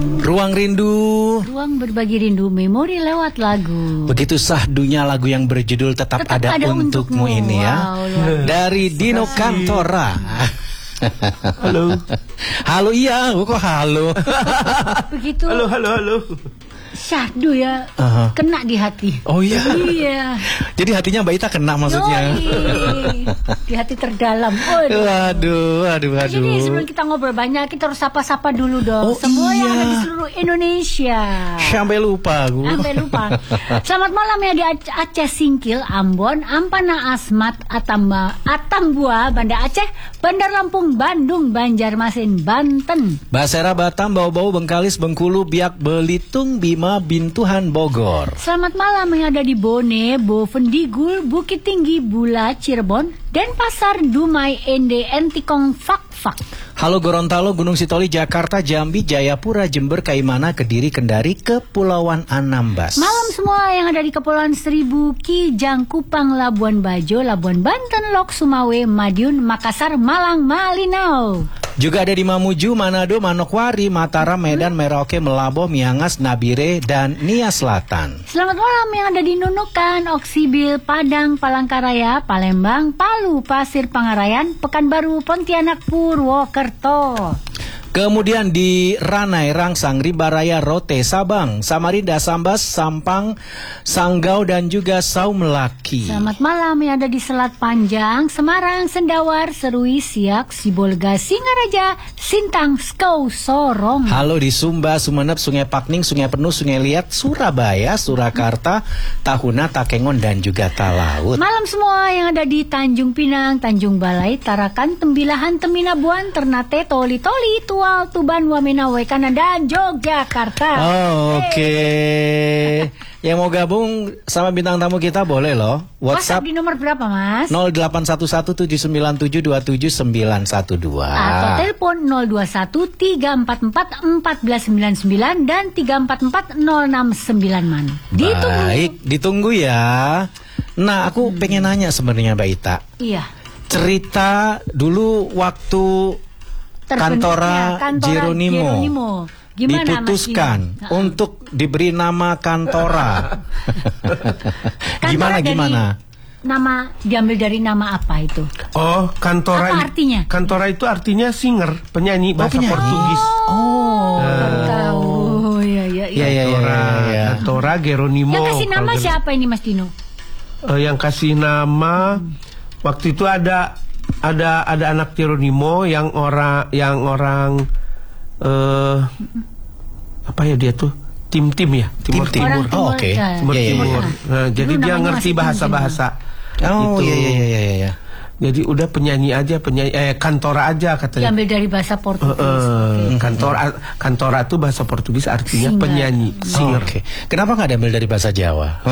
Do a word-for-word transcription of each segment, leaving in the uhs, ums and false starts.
Ruang Rindu, ruang berbagi rindu, memori lewat lagu. Begitu sahdunya lagu yang berjudul Tetap, Tetap Ada, ada Untukmu, untukmu ini ya. Wow, dari Dino Cantora. Halo. Halo iya, kok halo. Begitu. Halo, halo, halo. Syahdu ya, uh-huh. kena di hati. Oh iya. Iya. Jadi hatinya Mbak Ita kena maksudnya. Yoi. Di hati terdalam. Waduh. Waduh, waduh, waduh. Jadi sebelum kita ngobrol banyak, kita harus sapa-sapa dulu dong. Oh, Semua iya. yang ada di seluruh Indonesia. Sampai lupa aku. Sampai lupa. Selamat malam ya di Aceh Singkil, Ambon, Ampana Asmat, Atamba, Atambua, Banda Aceh, Bandar Lampung, Bandung, Banjarmasin, Banten. Basera, Batam, Bau-Bau, Bengkalis, Bengkulu, Biak, Belitung, Bima, Bintuhan, Bogor. Selamat malam yang ada di Bone, Bovendigul, Bukit Tinggi, Bula, Cirebon, Denpasar, Dumai, Ende, Entikong, Fak Fak. Halo Gorontalo, Gunung Sitoli, Jakarta, Jambi, Jayapura, Jember, Kaimana, Kediri, Kendari, Kepulauan Anambas. Malam semua yang ada di Kepulauan Seribu, Kijang, Kupang, Labuan Bajo, Labuan Banten, Lok, Sumawe, Madiun, Makassar, Malang, Malinau. Juga ada di Mamuju, Manado, Manokwari, Mataram, Medan, Merauke, Melabo, Miangas, Nabire, dan Nia Selatan. Selamat malam yang ada di Nunukan, Oksibil, Padang, Palangkaraya, Palembang, Palu, Pasir Pangarayan, Pekanbaru, Pontianak, Purwokerto. Kemudian di Ranai, Rangsang, Ribaraya, Rote, Sabang, Samarinda, Sambas, Sampang, Sanggau, dan juga Saumelaki. Selamat malam yang ada di Selat Panjang, Semarang, Sendawar, Serui, Siak, Sibolga, Singaraja, Sintang, Skau, Sorong. Halo di Sumba, Sumeneb, Sungai Pakning, Sungai Penuh, Sungai Liat, Surabaya, Surakarta, Tahuna, Takengon, dan juga Talaut. Malam semua yang ada di Tanjung Pinang, Tanjung Balai, Tarakan, Tembilahan, Teminabuan, Ternate, Toli, Toli, Tual, Tuban, Wamena, Wekana, dan Yogyakarta. Oh, oke. Okay. Yang mau gabung sama bintang tamu kita boleh loh. WhatsApp, WhatsApp di nomor berapa, Mas? nol delapan satu satu tujuh sembilan tujuh dua tujuh sembilan satu dua. Atau telepon nol dua satu tiga empat empat empat sembilan sembilan dan tiga empat empat nol enam sembilan man. Ditunggu. Baik, ditunggu ya. Nah, aku hmm. pengen nanya sebenarnya Mbak Ita. Iya. Cerita dulu waktu Cantora, Cantora Geronimo, Geronimo. Gimana, diputuskan Mas untuk diberi nama Cantora. Gimana dari, gimana? Nama diambil dari nama apa itu? Oh, Cantora. Apa artinya? Cantora itu artinya singer, penyanyi bahasa oh, penyanyi. Portugis. Oh, uh, tahu. Ya ya ya. Ya, ya, ya, ya. Cantora Geronimo. Yang kasih nama siapa ini, Mas Dino? Uh, yang kasih nama hmm. waktu itu ada ada ada anak Geronimo yang orang yang orang uh, apa ya dia tuh tim-tim ya Timur tim, Timur. Timur. Oh, oke. Okay. Timur ya, Timur. Ya, ya. Nah, jadi dia ngerti bahasa-bahasa. Oh iya iya iya iya. Ya. Jadi udah penyanyi aja, penyanyi eh Cantora aja katanya. Diambil dari bahasa Portugis. Uh, uh, okay. Cantora Cantora itu bahasa Portugis artinya singer. Penyanyi, singer. Oh, oke. Okay. Kenapa nggak diambil dari bahasa Jawa?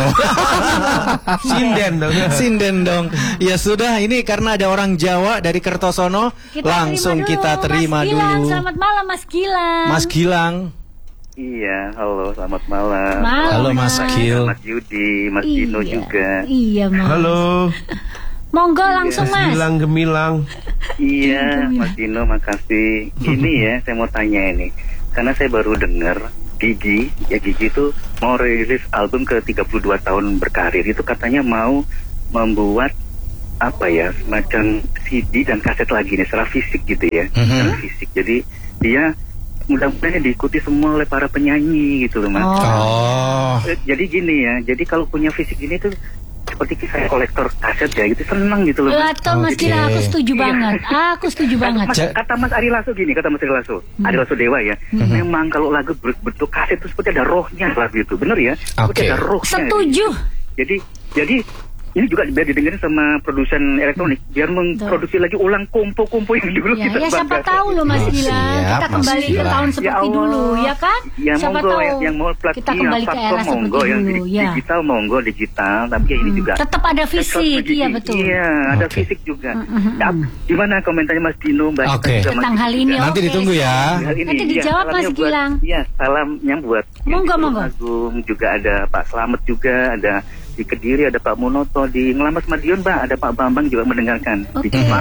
Sinden dong. Sinden dong. Ya sudah, ini karena ada orang Jawa dari Kertosono, kita langsung terima kita terima Mas dulu. Gilang, selamat malam Mas Gilang. Mas Gilang. Iya, halo, selamat malam. malam halo Mas Gil. Mas Yudi, Mas iya. Dino juga. Iya Mas. Halo. Monggo langsung Mas. Mas. Gemilang gemilang. Iya, Mas Dino, makasih. Ini ya, saya mau tanya ini, karena saya baru dengar Gigi, ya Gigi itu mau rilis album ke tiga puluh dua tahun berkarir, itu katanya mau membuat apa ya, semacam C D dan kaset lagi nih, secara fisik gitu ya, mm-hmm. secara fisik. Jadi dia mudah-mudahan diikuti semua oleh para penyanyi gitu loh Mas. Oh. Jadi gini ya, jadi kalau punya fisik ini tuh seperti saya kolektor kaset ya gitu, senang gitu loh. Betul Mas Gila, aku setuju banget. Aku setuju banget. Mas, kata Mas Ari Lasso gini, kata Mas Ari Lasso, hmm. Ari Lasso Dewa ya, hmm. memang kalau lagu berbentuk kaset itu seperti ada rohnya lagu itu, bener ya? Seperti okay. ada rohnya. Setuju. Jadi, jadi ini juga biar didengerin sama produsen elektronik, biar memproduksi lagi ulang kompo-kompo yang dulu ya, kita ya siapa tahu loh Mas Gila, kita kembali ke tahun seperti ya dulu, ya kan? Ya siapa monggo, tahu yang, yang mau plat, kita kembali ke era seperti monggo, dulu, yang ya. Digital monggo digital, tapi hmm. ini juga tetap ada fisik, iya betul. Iya, ada okay. fisik juga. Mm-hmm. Nah, gimana komentarnya Mas Dino, Mbak? Okay. Tentang hal ini. Nanti okay. ditunggu ya. Nanti dijawab ya, Mas Gilang. Iya, salamnya buat. Monggo monggo. Agung juga ada Pak Slamet juga ada. Di Kediri ada Pak Munoto, di Ngelamas Madiun Mbak ada Pak Bambang juga mendengarkan. Oke. Okay.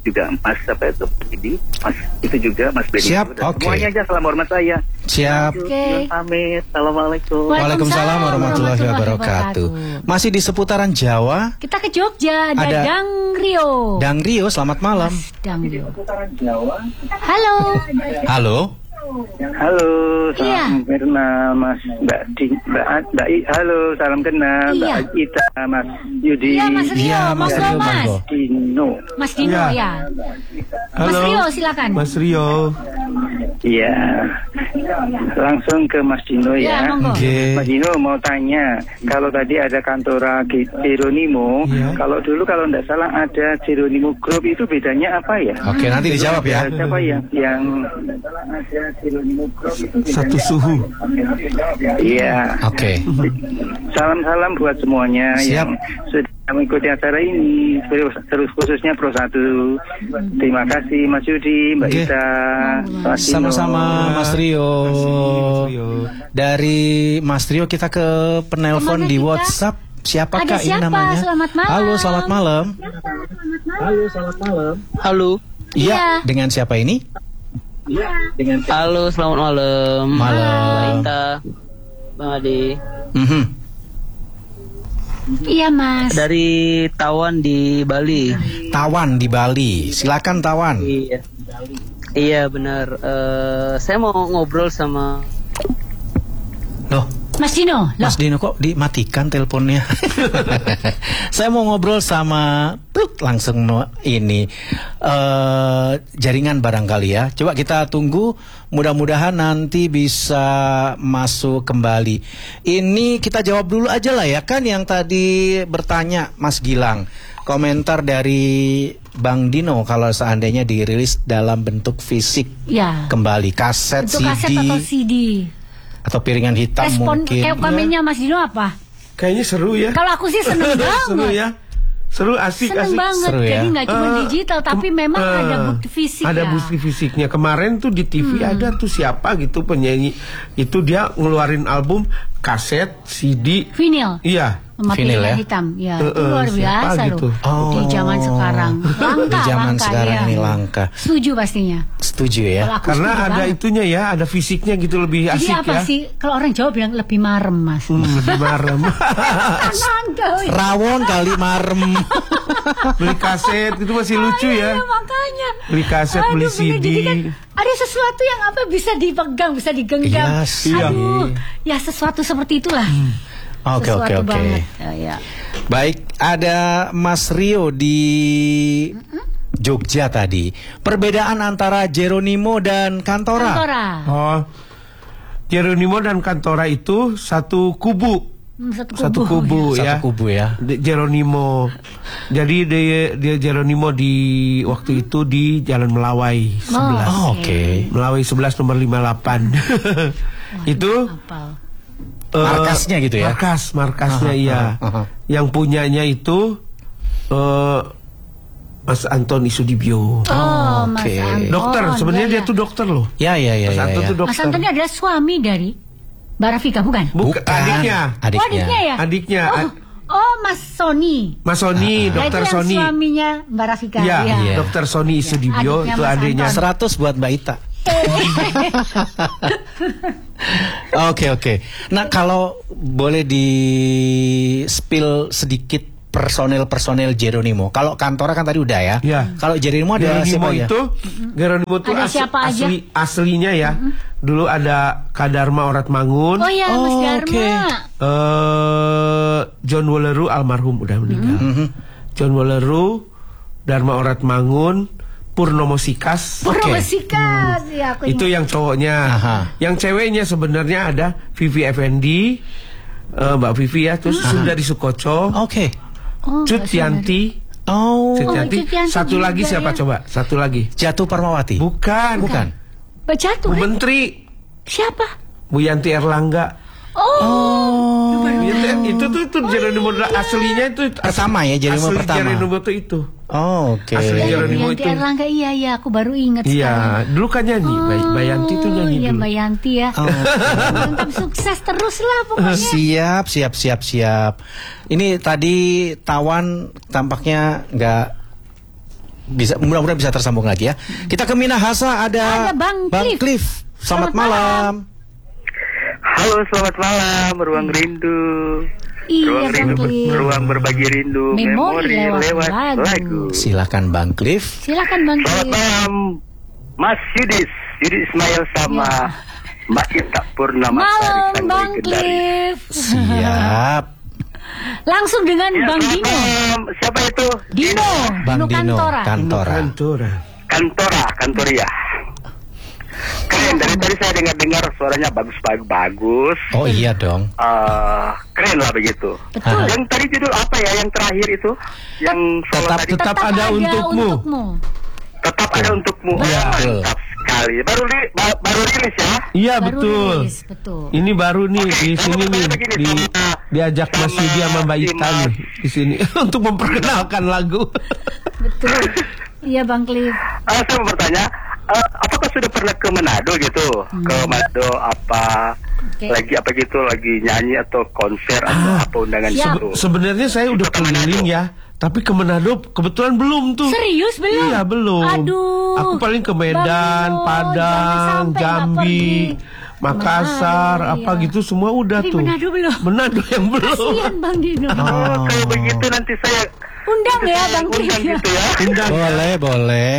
juga Mas apa itu Bedi, Mas itu juga Mas Bedi. Siap, Dan oke. Semuanya aja salam hormat saya. Siap. Oke. Pamit. Assalamualaikum. Waalaikumsalam warahmatullahi wabarakatuh. Masih di seputaran Jawa. Kita ke Jogja, ada, Ada Dang Rio. Dang Rio, selamat malam. Mas Dang Rio. Halo. Halo. Halo, Iya. salam kenal Mas Mbak Di, Mbak, Mbak I, halo, salam kenal Iya. Mbak Ita, Mas Yudi, Iya, Mas Rio, Iya, Mas monggo Rio, Mas. monggo. Dino. Mas Dino Iya. ya. Halo. Mas Rio, silakan. Mas Rio. Iya, langsung ke Mas Dino Iya, ya. monggo. Oke. Mas Dino mau tanya, kalau tadi ada kantora Ge- Jeronimo, Iya. kalau dulu kalau tidak salah ada Jeronimo Group, itu bedanya apa ya? Oke, nanti dijawab ya. Siapa yang yang ada Jeronimo Group itu bedanya Satu suhu. Iya. Oke. Salam-salam buat semuanya Siap. yang sudah mengikuti acara ini, terus, terus khususnya Pro satu. Terima kasih Mas Yudi, Mbak Oke. Ita, Mas Dino. Sama-sama Mas Rio. Mas Rio. Dari Mas Rio kita ke penelpon Kemana di kita? WhatsApp. Siapakah Ada ini siapa? namanya? Selamat malam. Halo, selamat malam. Halo. Iya, Iya. dengan siapa ini? Halo, selamat malam. Malam. Mbak Ita, Bang Ade. Mhm. Iya, Mas. Dari Tawan di Bali. Tawan di Bali. Silakan Tawan. Iya. Iya benar. Eh, saya mau ngobrol sama. Loh, Mas Dino. Loh. Mas Dino kok dimatikan teleponnya? Saya mau ngobrol sama tut, langsung no, ini eh jaringan barangkali ya. Coba kita tunggu, mudah-mudahan nanti bisa masuk kembali. Ini kita jawab dulu aja lah ya, kan yang tadi bertanya Mas Gilang. Komentar dari Bang Dino kalau seandainya dirilis dalam bentuk fisik Ya. kembali, kaset, Untuk C D kaset atau C D. atau piringan hitam Respon mungkin. kayak komennya Mas Dino apa? Kayaknya seru ya. Kalau aku sih seneng Seru banget. ya. Seru, asik, Seneng asik. banget. Seru ya. Jadi nggak cuma Eh, digital, tapi kem- memang eh, ada bukti fisik Ada ya. bukti fisiknya. Kemarin tuh di T V ada tuh siapa gitu penyanyi. Itu dia ngeluarin album kaset, C D. Vinyl. Iya. Sama Vinyl pilihan ya? hitam. Ya, Eh, itu eh, luar siapa biasa gitu? loh. Oh. Di zaman sekarang. Langka, Di zaman langka, sekarang ya. ini langka. Setuju pastinya. Setuju ya. Kalau aku Karena setuju ada banget. itunya ya, ada fisiknya gitu lebih Jadi asik apa ya. sih? Kalau orang Jawa bilang lebih marem, Mas. Hmm, lebih marem. Langka, wih. Rawon kali marem. Beli kaset itu masih lucu Iya, ya. makanya. Beli kaset, Aduh, beli bener. C D. Jadi kan ada sesuatu yang apa bisa dipegang, bisa digenggam. Iya sih. Aduh, ya sesuatu seperti itulah. Oke oke Sesuatu oke. banget. Ya, ya. Baik, ada Mas Rio di Jogja tadi. Perbedaan antara Jeronimo dan Kantora. Kantora. Oh. Jeronimo dan Kantora itu satu kubu. Hmm, satu kubu. Satu kubu Satu ya. kubu ya. De- Jeronimo. Jadi dia, dia Jeronimo di waktu itu di Jalan Melawai sebelas. Oh, oke. Melawai sebelas nomor lima puluh delapan. Itu Apal. eh, Markasnya gitu ya? Markas, markasnya Aha, iya. aha, aha. Yang punyanya itu eh, Mas Anton Isudibyo. Oh, Mas oke. Anton. Dokter, sebenarnya ya, dia ya. tuh dokter loh. Ya ya ya Mas ya. Anton ya. tuh dokter. Mas Anton ini adalah suami dari Mbak Rafika, bukan? Bukan, adiknya. Adiknya. Oh, adiknya ya? Adiknya. Oh, Ad- oh Mas Sony. Mas Soni, Nah, dokter itu yang Soni. suaminya Mbak Rafika. Iya, Iya. dokter Soni Isudibyo Adiknya itu Mas adiknya. Anton. seratus buat Mbak Ita. Oke oke. Nah kalau boleh di spill sedikit personel-personel Jeronimo. Kalau Kantora kan tadi udah ya. Iya. Kalau Jeronimo ada Geronimo siapa ya? itu, Geronimo itu Ada as- siapa aja? asli aslinya ya. Dulu ada Kadarma Orat Mangun, Oh ya, Mas Oh, Dharma. oke. eh, John Woleru almarhum udah meninggal. Mhm. John Woleru, Dharma Orat Mangun, Purnomo Sikas. Purnomo Oke. Sikas. Ya, aku Itu ingat. yang cowoknya. Aha. Yang ceweknya sebenarnya ada Vivi Effendi, eh, Mbak Vivi ya, terus Sundari Sukoco, Oke. Oh, Cut Mbak Yanti. Oh, Cut Oh, Yanti. Cut Yanti Satu juga lagi siapa ya. coba? Satu lagi. Jatuh Parmawati. Bukan. Bukan. Mbak Jatuh. Bu kan? Menteri, Siapa? Bu Yanti Erlangga. Oh. Itu, itu tuh itu Jeronimo aslinya itu Pertama ya, Jeronimo asli pertama. Jeronimo tuh itu. Oh, oke. Asli Ya, Jeronimo Yanti itu. Erlangga, iya iya, aku baru ingat sekarang. Iya, dulu kan nyanyi. Bay- Bayanti tuh nyanyi Iya, dulu. Mbak Yanti ya. Oh. Mantap, sukses terus lah pokoknya. Siap, siap, siap, siap. Ini tadi Tawan tampaknya nggak bisa mudah-mudahan bisa tersambung lagi ya. Kita ke Minahasa ada, Ada Bang Bang Cliff. Cliff. Selamat, Selamat malam. Halo, selamat malam, Ruang Rindu. Iya, Ruang Bang rindu, Cliff. ruang berbagi rindu, Memori lewat lagu. lagu. Silakan Bang Cliff. Silakan Bang Selamat Cliff. malam, Mas Yudis, Yudi Ismail sama Ya. Mbak Ita Purnama Malam Sari Bang Sangguling Kendari. Cliff. Siap. Langsung dengan Ya, Bang selamat Dino. malam. Siapa itu? Dino, Bang Dino Dino Kantora. Kantora. Kantora. Kantora, Kantoria. Keren, dari tadi saya dengar-dengar suaranya bagus-bagus. bagus. Oh iya dong. Eh, keren lah begitu. Betul. Yang tadi judul apa ya? Yang terakhir itu, yang solo Tetap- tadi. tetap ada untukmu. Tetap ada untukmu. Iya, Oh, betul. mantap sekali. Baru li- ba- baru rilis ya. Iya Baru betul. rilis, betul. Ini baru nih Oke, di saya sini mau nih tanya begini di sama- diajak Mas sama Yudi sama Mbak si Ita Mas. nih di sini untuk memperkenalkan lagu. Betul. Iya Bang Cliff. Ah, saya mau bertanya, eh, apakah sudah pernah ke Manado gitu? Ke Manado apa? Oke. Lagi apa gitu? Lagi nyanyi atau konser atau apa undangan Siap. gitu? Sebenarnya saya udah Ke Manado. keliling ya, tapi ke Manado kebetulan belum tuh. Serius belum? Iya belum. Aduh. Aku paling ke Medan, Bang Dino, jangan Padang, sampai nggak Jambi, pergi. Makassar, Manado, apa iya. gitu semua udah Tapi tuh. Manado belum. Manado yang belum. Kasihan Bang Dino. Oh, kalau begitu nanti saya Undang ya saya Bang Cliff undang ya. gitu ya. Undang. Boleh, boleh.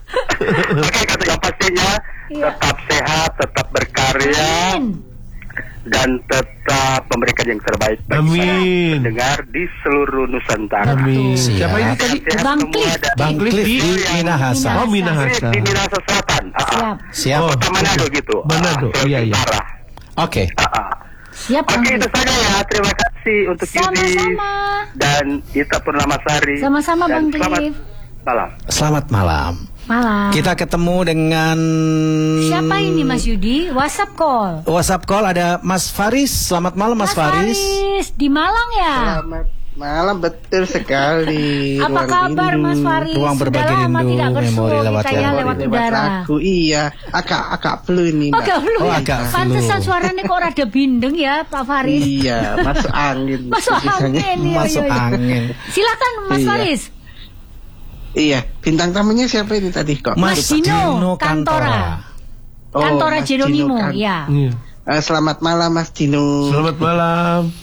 Oke, kata yang pastinya Iya. tetap sehat, tetap berkarya, Amin. dan tetap memberikan yang terbaik bagi Amin. para pendengar di seluruh Nusantara. Amin. Siap. Siapa ini tadi? Sehat Bang semua Cliff. dan Bang Cliff di Minahasa. Oh, Cliff Minahasa. di Minahasa Selatan. Ah, ah. Siap. Siap. Oh. Kota Manado gitu. Manado, Ah, iya, iya. Utara. Oke. Ah, ah. Siap Bang Oke, itu Cliff. saja ya. Terima kasih untuk Yudi Sama-sama. dan Ita Purnamasari. Sama-sama, Dan Bang selamat Cliff. malam. Selamat malam. Malam. Kita ketemu dengan Siapa ini Mas Yudi? WhatsApp call. WhatsApp call ada Mas Faris. Selamat malam Mas, Faris. di Malang ya. Selamat malam, betul sekali. Apa Ruang kabar rindu. Mas Faris? Ruang Sudah berbagi lama rindu, tidak memori bersuara lewat kita ya lagu. lewat Lewat udara. lagu, iya. Agak agak flu ini, Oh, Mbak. agak flu. Oh, ya? agak flu. Pantesan suaranya kok rada bindeng ya Pak Faris. Iya, masuk angin. Masuk tulisannya. angin. Iya, Masuk iya, iya. angin. Silakan Mas Iya. Faris. Iya, bintang tamunya siapa ini tadi kok? Mas Mas Dino Dino Kantora. Kantora. Oh, Kantora Mas Jeronimo, Dino Kan- ya. Iya. Eh, selamat malam Mas Dino. Selamat malam.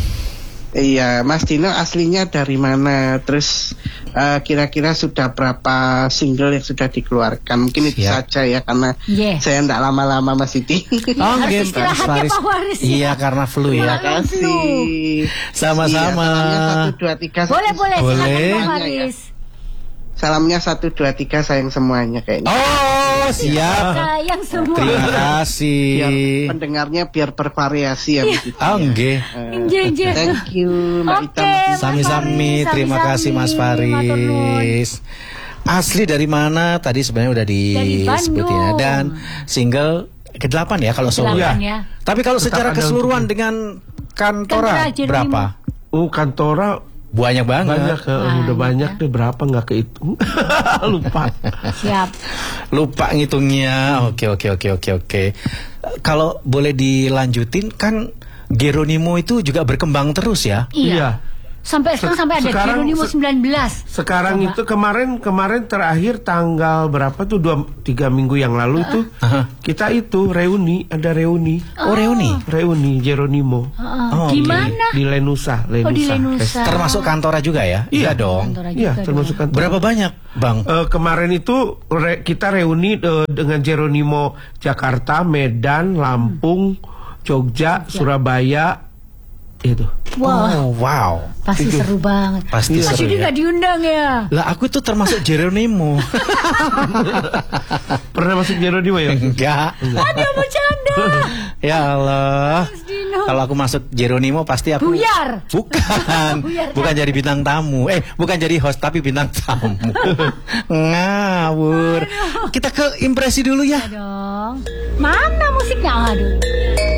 Iya, Mas Dino aslinya dari mana? Terus eh, kira-kira sudah berapa single yang sudah dikeluarkan? Mungkin itu Siap. saja ya, karena Yeah. saya tidak lama-lama Mas Siti. Oh, Harus game, istirahat Mas ya, Faris. Pak Faris, ya. Iya, karena flu ya. Terima kasih. Sama-sama. Iya, salamnya satu dua tiga. Boleh, boleh, Boleh. silakan Pak Semuanya, ya. Faris. Salamnya satu dua tiga sayang semuanya kayaknya. Oh, siap. Sayang semua. Terima kasih. Biar pendengarnya biar bervariasi ya begitu. Oh, nggih. Inje, inje. Thank you Mbak Oke, Ita. Mas- Mas Sami-sami, Faris, terima sami-sami. kasih Mas Matur nuwun. Faris. Asli dari mana? Tadi sebenarnya udah Dari disebutin ya. Bandung. Dan single kedelapan ya kalau solo. Delapan Iya. ya. Tapi kalau Tetap secara ada keseluruhan untuk- dengan Kantora Kantora Jeronimo. berapa? Oh, Kantora Banyak banget. banyak, eh, Banyak, udah banyak ya. deh, berapa nggak kehitung. Lupa. Siap. Lupa ngitungnya. Oke, oke, oke, oke, oke. Kalau boleh dilanjutin kan Jeronimo itu juga berkembang terus ya. Iya. Sampai sekarang Sek- sampai ada sekarang- Jeronimo se- sembilan belas. Sekarang Coba. itu kemarin kemarin terakhir tanggal berapa tuh dua tiga minggu yang lalu tuh Aha. kita itu reuni, ada reuni Oh, reuni. reuni Jeronimo Heeh. Oh, Gimana? di Lenusa Lenusa. Oh, di Lenusa. Termasuk Kantora juga ya? Iya dong. Kantora Iya, juga termasuk dong. Kantora. Berapa banyak, Bang? Eh, kemarin itu re- kita reuni eh, dengan Jeronimo Jakarta, Medan, Lampung, Jogja, Surabaya itu. Wah, Oh, wow. pasti seru banget. Pasti Mas seru Yudi ya. nggak diundang ya? Lah aku tuh termasuk Jeronimo. Pernah masuk Jeronimo ya? Enggak. Ada bercanda. Ya Allah. Mas Dino. Kalau aku masuk Jeronimo pasti aku Buyar. Bukan. Buyar Bukan jadi bintang tamu. Eh, bukan jadi host tapi bintang tamu. Ngawur. Kita ke impresi dulu ya. Ya dong. Mana musiknya? Aduh.